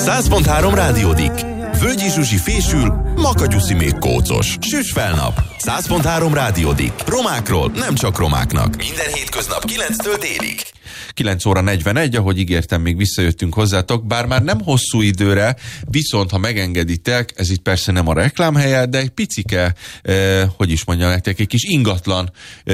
100.3 Rádiódik. Völgyi Zsuzsi fésül, Makagyuszi még kócos. Süss fel nap. 100.3 Rádiódik. Romákról nem csak romáknak. Minden hétköznap 9-től délig. 9 óra 41, ahogy ígértem, még visszajöttünk hozzátok, bár már nem hosszú időre, viszont ha megengeditek, ez itt persze nem a reklámhelye, de egy picike, hogy is mondjam nektek, egy kis ingatlan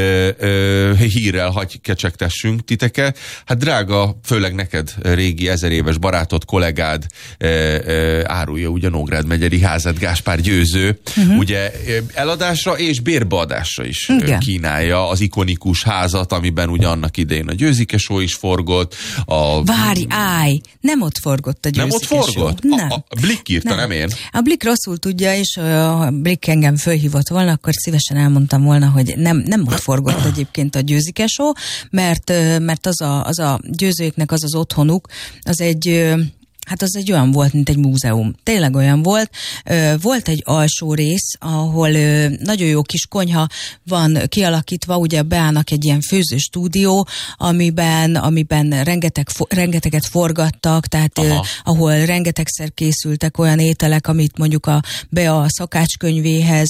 hírrel hagy kecsegtessünk titeket. Hát drága, főleg neked régi 1000 éves barátod, kollégád árulja ugye Nógrád megyeri házat, Gáspár Győző, ugye eladásra és bérbeadásra is kínálja az ikonikus házat, amiben ugye annak idején a Győzike Show is forgott. Várj, nem ott forgott a Győzike Show. Nem ott forgott? Nem. A Blick írta, nem én. A Blick rosszul tudja, és a Blick engem fölhívott volna, akkor szívesen elmondtam volna, hogy nem ott forgott egyébként a Győzike Show, mert az a győzőknek az otthonuk, az egy olyan volt, mint egy múzeum. Tényleg olyan volt. Volt egy alsó rész, ahol nagyon jó kis konyha van kialakítva, ugye beállnak egy ilyen főző stúdió, amiben rengeteget forgattak, tehát ahol rengetegszer készültek olyan ételek, amit mondjuk a Bea szakácskönyvéhez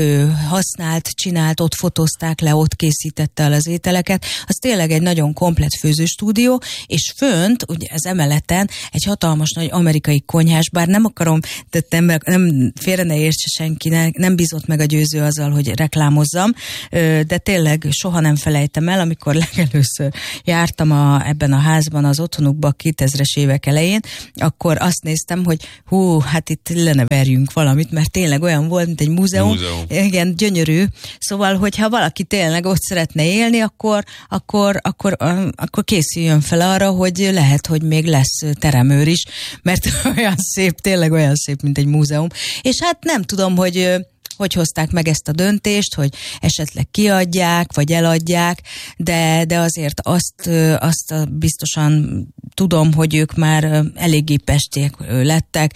csinált, ott fotózták le, ott készítette el az ételeket. Az tényleg egy nagyon komplett főzőstúdió, és fönt, ugye az emeleten egy hatalmas nagy amerikai konyhás, bár nem akarom, nem félre ne értse senkinek, nem bízott meg a Győző azzal, hogy reklámozzam, de tényleg soha nem felejtem el, amikor legelőször jártam ebben a házban, az otthonukban 2000-es évek elején, akkor azt néztem, hogy hát itt leneverjünk valamit, mert tényleg olyan volt, mint egy múzeum. Igen, gyönyörű. Szóval, hogyha valaki tényleg ott szeretne élni, akkor készüljön fel arra, hogy lehet, hogy még lesz teremőr is, mert olyan szép, tényleg olyan szép, mint egy múzeum. És hát nem tudom, hogy hozták meg ezt a döntést, hogy esetleg kiadják, vagy eladják, de azért azt biztosan tudom, hogy ők már eléggé pestiek lettek.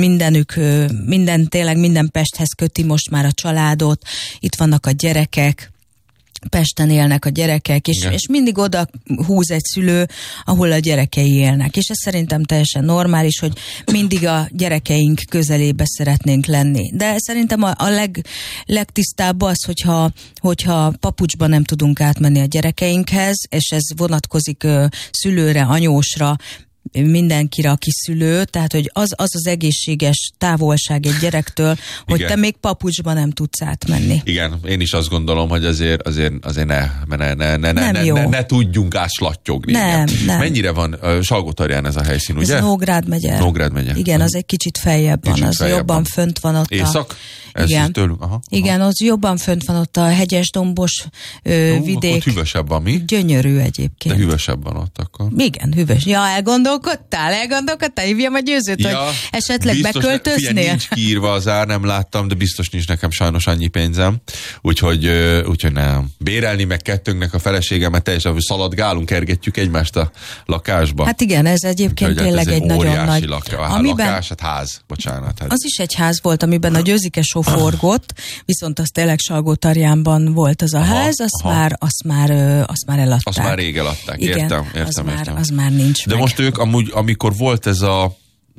Tényleg minden Pesthez köti most már a családot, itt vannak a gyerekek, Pesten élnek a gyerekek, és mindig oda húz egy szülő, ahol a gyerekei élnek. És ez szerintem teljesen normális, hogy mindig a gyerekeink közelébe szeretnénk lenni. De szerintem a legtisztább az, hogyha papucsba nem tudunk átmenni a gyerekeinkhez, és ez vonatkozik szülőre, anyósra, mindenkire, aki szülő, tehát hogy az egészséges távolság egy gyerektől, hogy te még papucsba nem tudsz átmenni. Igen, én is azt gondolom, hogy azért ne tudjunk átslatyogni. Nem. Mennyire van Salgótarján ez a helyszín, ugye? Ez Nógrád megye. Igen, az egy kicsit feljebb van, az jobban fönt van ott. Észak? Igen. Tőlünk? Igen, az jobban fönt van ott a hegyes-dombos vidék. Ott hűvösebb van, mi? Gyönyörű egyébként. De hűvösebb van ott akkor. Igen, hűvös. Ja, elgondolkodtál? Hívjam a Győzőt, hogy esetleg beköltöznél? Figyelj, nincs kiírva az ár, nem láttam, de biztos nincs nekem sajnos annyi pénzem. Úgyhogy nem. Bérelni meg kettőnknek a feleségemet teljesen, hogy szaladgálunk, kergetjük egymást a lakásba. Hát igen, ez egyébként tényleg egy nagyon nagy... Lakás, ház, bocsánat. Az is egy ház volt, amiben a Győzike Show forgott, viszont az tényleg Salgótarjánban volt az a ház, azt már eladták. Azt már rég eladták, értem. Az már nincs de meg. most ők amúgy, amikor volt ez a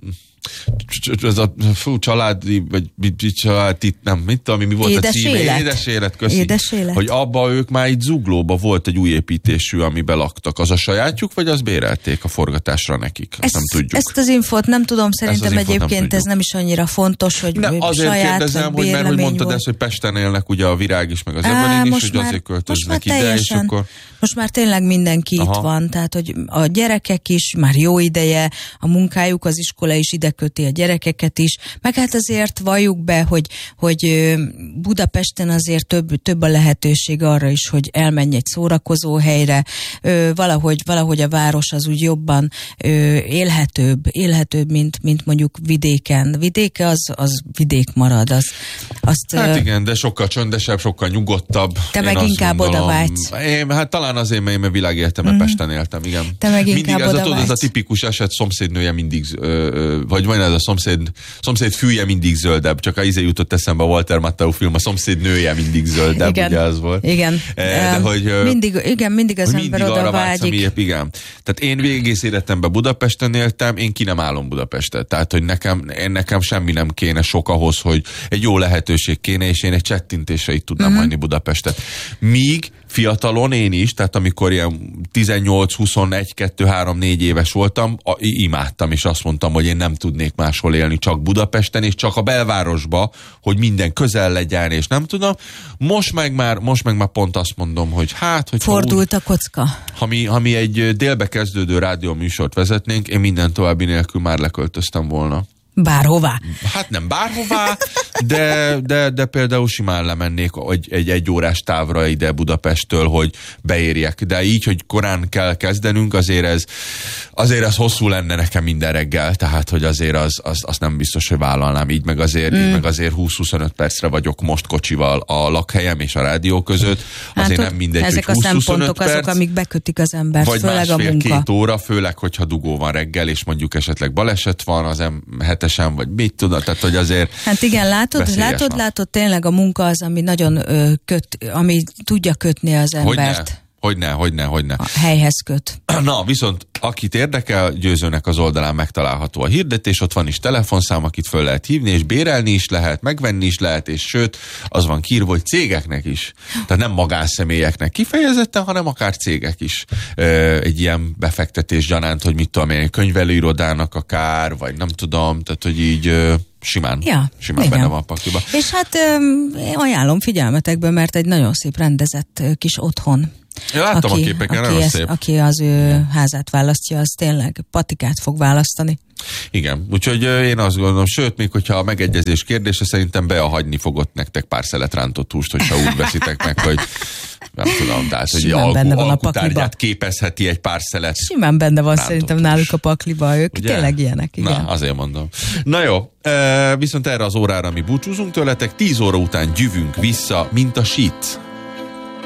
családi, vagy családi, nem, mit tudom, mi volt a címe? Édes élet, köszi. Édes élet. Hogy abba ők már itt Zuglóba volt egy új építésű, amiben laktak. Az a sajátjuk, vagy az bérelték a forgatásra nekik? Nem tudjuk. Ezt az infót nem tudom, szerintem egyébként ez nem is annyira fontos, hogy azért saját kérdezem, hogy mert hogy mondtad ezt, hogy Pesten élnek ugye a Virág is, meg az Evelyn is, hogy azért költöznek ide, és akkor... Most már tényleg mindenki itt van, tehát hogy a gyerekek is már jó ideje, a munkájuk, az iskola is ide köti a gyerekeket is, meg hát azért valljuk be, hogy Budapesten azért több a lehetőség arra is, hogy elmenj egy szórakozó helyre, valahogy a város az úgy jobban élhetőbb, mint mondjuk vidéken. Vidéke az vidék marad. Hát igen, de sokkal csöndesebb, sokkal nyugodtabb. Te meg inkább oda vágysz. Hát talán azért, mert én világéletemben Pesten éltem, igen. Te meg inkább oda vágysz. Ez a tipikus eset, szomszédnője mindig, vagy majd ez a szomszéd fülje mindig zöldebb, csak a jutott eszembe a Walter Matthau film, a szomszéd nője mindig zöldebb, igen, ugye az volt. Igen. De hogy, mindig az ember oda vágyik. Igen. Tehát én egész életemben Budapesten éltem, én ki nem állom Budapestet. Tehát, hogy nekem semmi nem kéne sok ahhoz, hogy egy jó lehetőség kéne, és én egy csettintésre itt tudnám hagyni Budapestet. Míg fiatalon én is, tehát amikor ilyen 18, 21, 2, 3, 4 éves voltam, imádtam, és azt mondtam, hogy én nem tudnék máshol élni, csak Budapesten, és csak a belvárosba, hogy minden közel legyen, és nem tudom. Most meg már pont azt mondom, hogy hogy fordult a kocka. Ha mi egy délbe kezdődő rádióműsort vezetnénk, én minden további nélkül már leköltöztem volna. Bárhová? Hát nem bárhová, de például simán lemennék egy órás távra ide Budapesttől, hogy beérjek. De így, hogy korán kell kezdenünk, azért ez hosszú lenne nekem minden reggel, tehát hogy azért az nem biztos, hogy vállalnám. Így meg azért 20-25 percre vagyok most kocsival a lakhelyem és a rádió között. Azért nem mindegy, ezek hogy 20-25 a szempontok perc, azok, amik bekötik az embert, vagy főleg a munka. 1,5-2 óra, főleg, hogyha dugó van reggel, és mondjuk esetleg baleset van az M7-esen, vagy mit tudod, tehát hogy azért hát igen, látod, tényleg a munka az, ami nagyon ami tudja kötni az embert. Hogyne. A helyhez köt. Na, viszont akit érdekel, Győzőnek az oldalán megtalálható a hirdetés, ott van is telefonszám, akit föl lehet hívni, és bérelni is lehet, megvenni is lehet, és sőt, az van kiírva, hogy cégeknek is. Tehát nem magánszemélyeknek kifejezetten, hanem akár cégek is. Egy ilyen befektetés gyanánt, hogy mit tudom én, könyvelőirodának akár, vagy nem tudom, tehát hogy így simán benne van a pakliba. És hát ajánlom figyelmetekbe, mert egy nagyon szép rendezett kis otthon. Én láttam a képeken, nagyon szép. Aki az ő házát választja, az tényleg patikát fog választani. Igen, úgyhogy én azt gondolom, sőt, még hogyha a megegyezés kérdése, szerintem behagyni fogott nektek pár szelet rántott húst, hogyha úgy veszitek meg, hogy nem tudom, tehát, hogy alkutárgyát képezheti egy pár szelet. Simán benne van szerintem hús náluk a pakliba, ők ugye? Tényleg ilyenek, igen. Na, azért mondom. Na jó, viszont erre az órára mi búcsúzunk tőletek, 10 óra után jövünk vissza, mint a sit.